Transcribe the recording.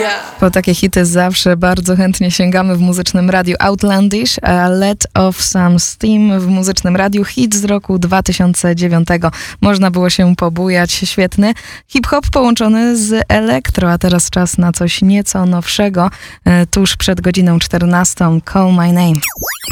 Po takie hity zawsze bardzo chętnie sięgamy w muzycznym radiu. Outlandish, Let Off Some Steam w muzycznym radiu. Hit z roku 2009. Można było się pobujać. Świetny hip-hop połączony z elektro, a teraz czas na coś nieco nowszego. Tuż przed godziną 14. Call My Name.